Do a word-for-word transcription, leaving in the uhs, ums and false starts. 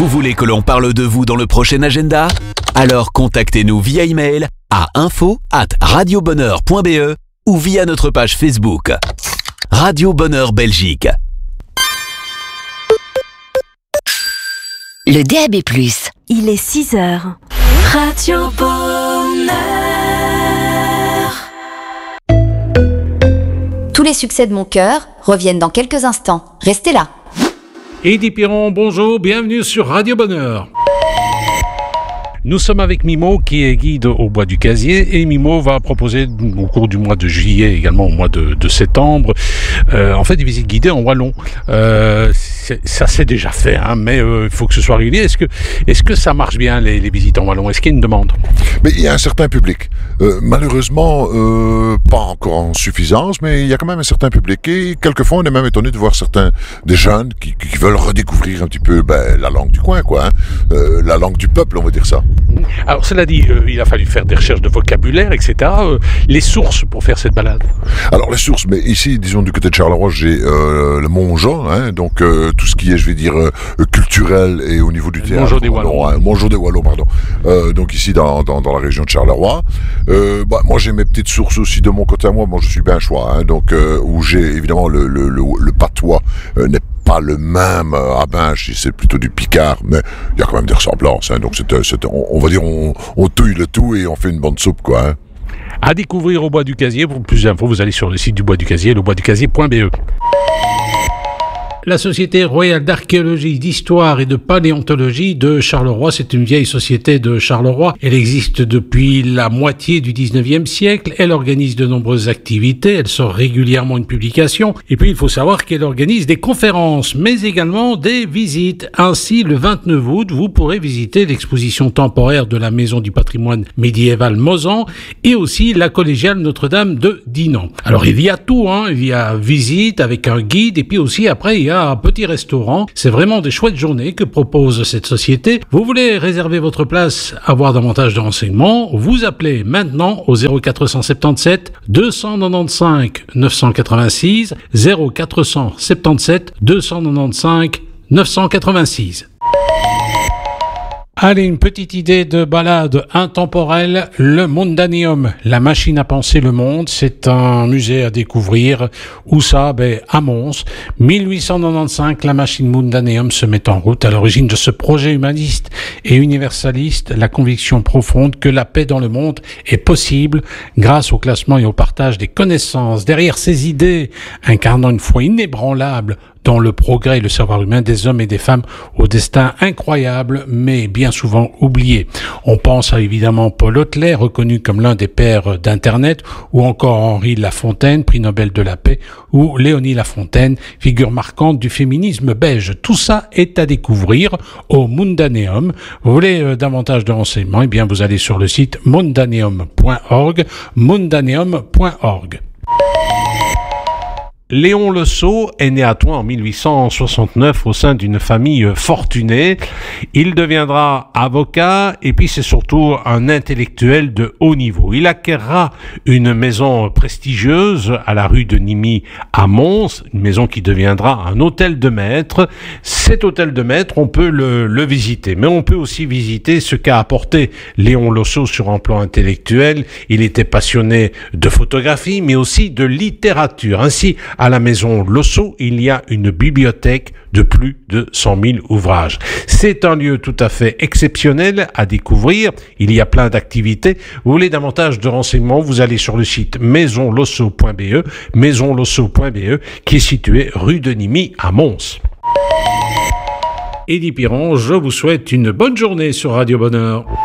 Vous voulez que l'on parle de vous dans le prochain agenda? Alors contactez-nous via email à info arobase radiobonheur point b e ou via notre page Facebook. Radio Bonheur Belgique. Le D A B plus. Il est six heures. Radio Bonheur. Tous les succès de mon cœur reviennent dans quelques instants. Restez là. Eddy Piron, bonjour, bienvenue sur Radio Bonheur. Nous sommes avec Mimo qui est guide au Bois du Casier et Mimo va proposer au cours du mois de juillet, également au mois de, de septembre, euh, en fait des visites guidées en wallon. Euh, ça c'est déjà fait, hein, mais il euh, faut que ce soit régulier. Est-ce que, est-ce que ça marche bien les, les visites en wallon? Est-ce qu'il y a une demande? Mais il y a un certain public. Euh, malheureusement, euh, pas encore en suffisance, mais il y a quand même un certain public. Et quelquefois, on est même étonné de voir certains des jeunes qui, qui veulent redécouvrir un petit peu ben, la langue du coin, quoi, hein, euh, la langue du peuple, on va dire ça. Alors cela dit, euh, il a fallu faire des recherches de vocabulaire, et cetera. Euh, les sources pour faire cette balade? Alors les sources, mais ici, disons du côté de Charleroi, j'ai euh, le Montjean, hein, donc euh, tout ce qui est, je vais dire, euh, culturel et au niveau du théâtre. Montjean des Wallons. Hein, Montjean des Wallons, pardon. Euh, donc ici, dans, dans, dans la région de Charleroi. Euh, bah, moi, j'ai mes petites sources aussi de mon côté à moi. Moi, je suis bien choix, hein, donc euh, où j'ai évidemment le, le, le, le patois euh, n'est pas le même euh, à Binche, c'est plutôt du Picard, mais il y a quand même des ressemblances. Hein, donc c'est, c'est, on, on va dire, on, on touille le tout et on fait une bonne soupe, quoi. Hein. À découvrir au Bois du Casier. Pour plus d'infos, vous allez sur le site du Bois du Casier, le bois du casier point b e. La Société royale d'archéologie, d'histoire et de paléontologie de Charleroi, c'est une vieille société de Charleroi. Elle existe depuis la moitié du dix-neuvième siècle. Elle organise de nombreuses activités. Elle sort régulièrement une publication. Et puis, il faut savoir qu'elle organise des conférences, mais également des visites. Ainsi, le vingt-neuf août, vous pourrez visiter l'exposition temporaire de la Maison du patrimoine médiéval Mozan et aussi la collégiale Notre-Dame de Dinan. Alors, il y a tout, hein. Il y a visite avec un guide et puis aussi, après, il y a un petit restaurant. C'est vraiment des chouettes journées que propose cette société. Vous voulez réserver votre place, avoir davantage de renseignements, vous appelez maintenant au zéro quatre cent soixante-dix-sept deux cent quatre-vingt-quinze neuf cent quatre-vingt-six, zéro quatre cent soixante-dix-sept deux cent quatre-vingt-quinze neuf cent quatre-vingt-six. Allez, une petite idée de balade intemporelle, le Mundaneum, la machine à penser le monde, c'est un musée à découvrir. Où ça? Ben, à Mons. mille huit cent quatre-vingt-quinze, la machine Mundaneum se met en route. À l'origine de ce projet humaniste et universaliste, la conviction profonde que la paix dans le monde est possible grâce au classement et au partage des connaissances. Derrière ces idées, incarnant une foi inébranlable dans le progrès et le savoir humain des hommes et des femmes au destin incroyable, mais bien souvent oublié. On pense à évidemment Paul Hotelet, reconnu comme l'un des pères d'Internet, ou encore Henri Lafontaine, prix Nobel de la paix, ou Léonie Lafontaine, figure marquante du féminisme belge. Tout ça est à découvrir au Mundaneum. Vous voulez euh, davantage de renseignements? Eh bien, vous allez sur le site mundaneum point org, mundaneum point org. Léon Le Saux est né à Thoin en mille huit cent soixante-neuf au sein d'une famille fortunée. Il deviendra avocat et puis c'est surtout un intellectuel de haut niveau. Il acquérera une maison prestigieuse à la rue de Nimy à Mons, une maison qui deviendra un hôtel de maître. Cet hôtel de maître, on peut le, le visiter, mais on peut aussi visiter ce qu'a apporté Léon Le Saux sur un plan intellectuel. Il était passionné de photographie, mais aussi de littérature. Ainsi, à la maison Le Saux, il y a une bibliothèque de plus de cent mille ouvrages. C'est un lieu tout à fait exceptionnel à découvrir. Il y a plein d'activités. Vous voulez davantage de renseignements, vous allez sur le site maison losso point b e, maison losso point b e, qui est situé rue de Nimy à Mons. Eddy Piron, je vous souhaite une bonne journée sur Radio Bonheur.